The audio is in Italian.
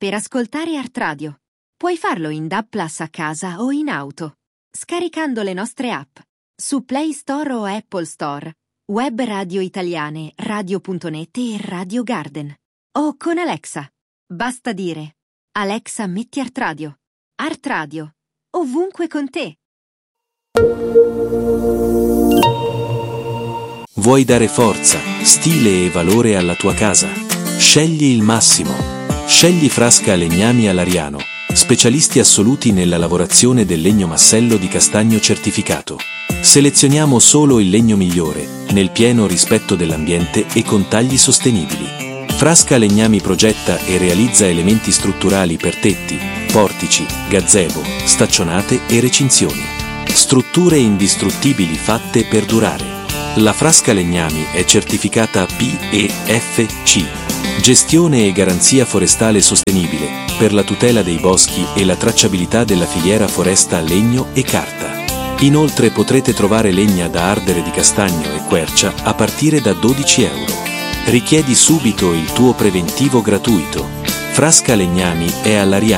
per ascoltare Art Radio. Puoi farlo in DAB+ a casa o in auto, scaricando le nostre app su Play Store o Apple Store, web radio italiane, radio.net e Radio Garden. O con Alexa. Basta dire: Alexa, metti Art Radio. Art Radio, ovunque con te. Vuoi dare forza, stile e valore alla tua casa? Scegli il massimo. Scegli Frasca Legnami a Lariano, specialisti assoluti nella lavorazione del legno massello di castagno certificato. Selezioniamo solo il legno migliore, nel pieno rispetto dell'ambiente e con tagli sostenibili. Frasca Legnami progetta e realizza elementi strutturali per tetti, portici, gazebo, staccionate e recinzioni. Strutture indistruttibili fatte per durare. La Frasca Legnami è certificata PEFC. Gestione e garanzia forestale sostenibile, per la tutela dei boschi e la tracciabilità della filiera foresta legno e carta. Inoltre potrete trovare legna da ardere di castagno e quercia a partire da €12. Richiedi subito il tuo preventivo gratuito. Frasca Legnami è a Lariano.